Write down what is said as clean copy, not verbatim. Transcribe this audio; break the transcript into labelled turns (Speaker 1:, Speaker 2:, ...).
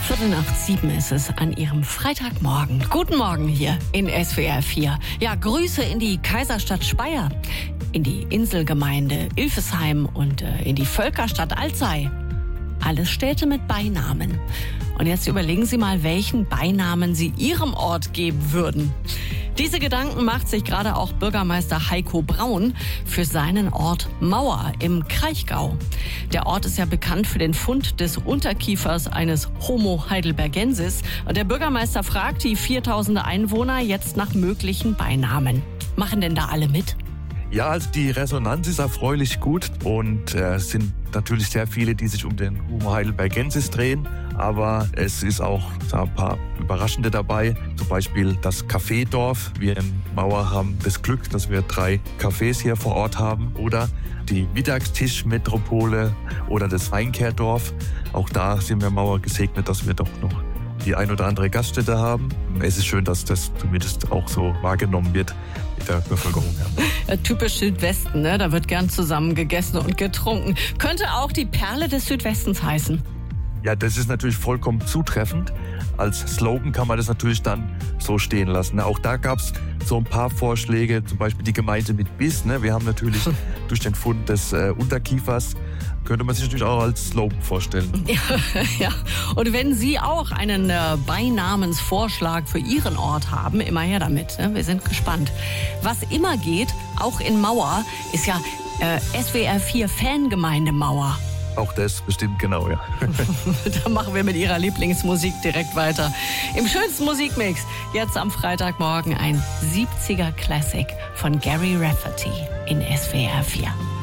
Speaker 1: 7:15 ist es an Ihrem Freitagmorgen. Guten Morgen hier in SWR 4. Ja, Grüße in die Kaiserstadt Speyer, in die Inselgemeinde Ilfesheim und in die Völkerstadt Alzey. Alles Städte mit Beinamen. Und jetzt überlegen Sie mal, welchen Beinamen Sie Ihrem Ort geben würden. Diese Gedanken macht sich gerade auch Bürgermeister Heiko Braun für seinen Ort Mauer im Kraichgau. Der Ort ist ja bekannt für den Fund des Unterkiefers eines Homo heidelbergensis. Und der Bürgermeister fragt die 4000 Einwohner jetzt nach möglichen Beinamen. Machen denn da alle mit?
Speaker 2: Ja, also die Resonanz ist erfreulich gut und es sind natürlich sehr viele, die sich um den Homo heidelbergensis drehen. Aber es ist auch ein paar Überraschende dabei. Zum Beispiel das Kaffeedorf. Wir in Mauer haben das Glück, dass wir 3 Cafés hier vor Ort haben. Oder die Mittagstischmetropole oder das Weinkehrdorf. Auch da sind wir in Mauer gesegnet, dass wir doch noch die ein oder andere Gaststätte haben. Es ist schön, dass das zumindest auch so wahrgenommen wird mit der Bevölkerung.
Speaker 1: Ja. Typisch Südwesten, ne? Da wird gern zusammen gegessen und getrunken. Könnte auch die Perle des Südwestens heißen.
Speaker 2: Ja, das ist natürlich vollkommen zutreffend. Als Slogan kann man das natürlich dann so stehen lassen. Auch da gab es so ein paar Vorschläge, zum Beispiel die Gemeinde mit Biss. Ne? Wir haben natürlich durch den Fund des Unterkiefers, könnte man sich natürlich auch als Slogan vorstellen.
Speaker 1: Ja. Und wenn Sie auch einen Beinamensvorschlag für Ihren Ort haben, immer her damit. Ne? Wir sind gespannt. Was immer geht, auch in Mauer, ist ja SWR 4 Fangemeinde Mauer.
Speaker 2: Auch das bestimmt, genau, ja.
Speaker 1: Da machen wir mit Ihrer Lieblingsmusik direkt weiter. Im schönsten Musikmix, jetzt am Freitagmorgen ein 70er Classic von Gary Rafferty in SWR 4.